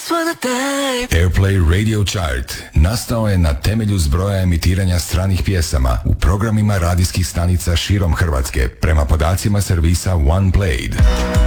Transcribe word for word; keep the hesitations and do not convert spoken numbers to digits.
Airplay Radio Chart nastao je na temelju zbroja emitiranja stranih pjesama u programima radijskih stanica širom Hrvatske prema podacima servisa OnePlayed.